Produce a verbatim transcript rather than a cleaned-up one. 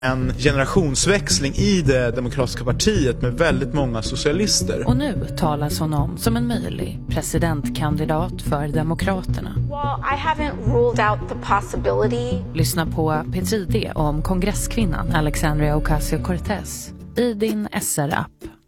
En generationsväxling i det demokratiska partiet med väldigt många socialister. Och nu talas hon om som en möjlig presidentkandidat för Demokraterna. Well, I haven't ruled out the possibility. Lyssna på P tre D om kongresskvinnan Alexandria Ocasio-Cortez i din S R-app.